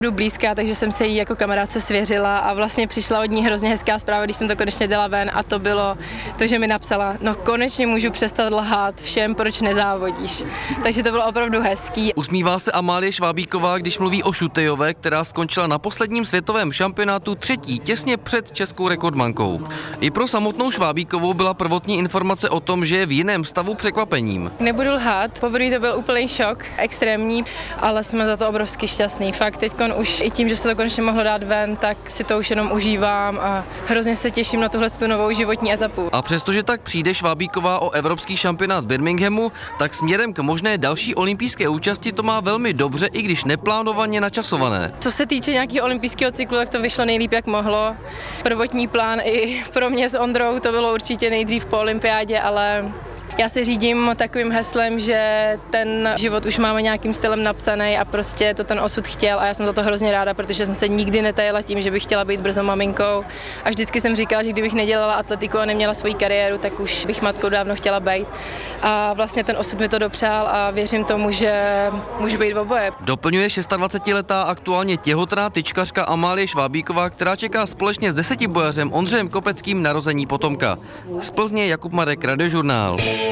Budu blízká, takže jsem se jí jako kamarádce svěřila a vlastně přišla od ní hrozně hezká zpráva, když jsem to konečně dala ven, a to bylo to, že mi napsala: no konečně můžu přestat lhát všem, proč nezávodíš. Takže to bylo opravdu hezký. Usmívá se Amálie Švábíková, když mluví o Šutejové, která skončila na posledním světovém šampionátu třetí, těsně před českou rekordmankou. I pro samotnou Švábíkovou byla prvotní informace o tom, že je v jiném stavu překvapením. Nebudu lhát, poprvé to byl úplný šok, extrémní, ale jsme za to obrovsky šťastný. Fakt teďkon už i tím, že se to konečně mohlo dát ven, tak si to už jenom užívám a hrozně se těším na tuhle novou životní etapu. A přestože tak přijde Švábíková o evropský šampionát Birminghamu, tak směrem k možné další olympijské účasti to má velmi dobře, i když neplánovaně načasované. Co se týče nějakého olympijského cyklu, tak to vyšlo nejlíp, jak mohlo. Prvotní plán i pro mě s Ondrou to bylo určitě nejdřív po olympiádě, ale já se řídím takovým heslem, že ten život už máme nějakým stylem napsaný a prostě to ten osud chtěl, a já jsem za to hrozně ráda, protože jsem se nikdy netajila tím, že bych chtěla být brzo maminkou, a vždycky jsem říkala, že kdybych nedělala atletiku a neměla svoji kariéru, tak už bych matkou dávno chtěla být. A vlastně ten osud mi to dopřál a věřím tomu, že můžu být v oboje. Doplňuje 26letá aktuálně těhotná tyčkařka Amálie Švábíková, která čeká společně s 10bojařem Ondřejem Kopeckým narození potomka. Z Plzně Jakub Marek, Radiožurnál.